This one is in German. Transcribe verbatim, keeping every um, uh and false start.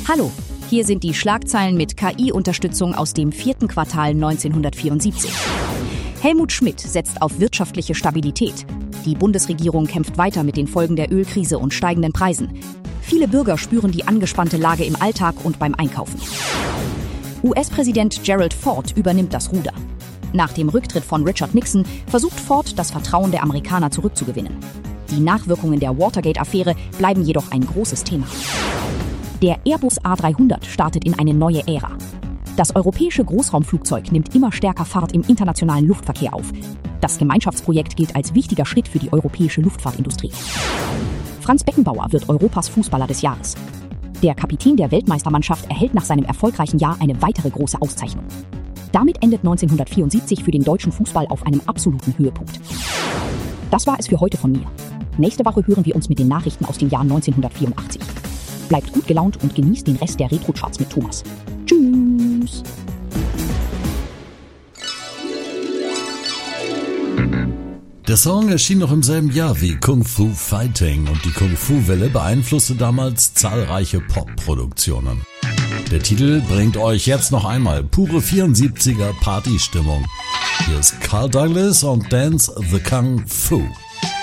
Hallo, hier sind die Schlagzeilen mit K I-Unterstützung aus dem vierten Quartal neunzehnhundertvierundsiebzig. Helmut Schmidt setzt auf wirtschaftliche Stabilität. Die Bundesregierung kämpft weiter mit den Folgen der Ölkrise und steigenden Preisen. Viele Bürger spüren die angespannte Lage im Alltag und beim Einkaufen. U S-Präsident Gerald Ford übernimmt das Ruder. Nach dem Rücktritt von Richard Nixon versucht Ford, das Vertrauen der Amerikaner zurückzugewinnen. Die Nachwirkungen der Watergate-Affäre bleiben jedoch ein großes Thema. Der Airbus A dreihundert startet in eine neue Ära. Das europäische Großraumflugzeug nimmt immer stärker Fahrt im internationalen Luftverkehr auf. Das Gemeinschaftsprojekt gilt als wichtiger Schritt für die europäische Luftfahrtindustrie. Franz Beckenbauer wird Europas Fußballer des Jahres. Der Kapitän der Weltmeistermannschaft erhält nach seinem erfolgreichen Jahr eine weitere große Auszeichnung. Damit endet neunzehnhundertvierundsiebzig für den deutschen Fußball auf einem absoluten Höhepunkt. Das war es für heute von mir. Nächste Woche hören wir uns mit den Nachrichten aus dem Jahr neunzehnhundertvierundachtzig. Bleibt gut gelaunt und genießt den Rest der Retro-Charts mit Thomas. Tschüss! Der Song erschien noch im selben Jahr wie Kung Fu Fighting und die Kung Fu Welle beeinflusste damals zahlreiche Pop-Produktionen. Der Titel bringt euch jetzt noch einmal pure vierundsiebziger Partystimmung. Hier ist Carl Douglas und Dance the Kung Fu.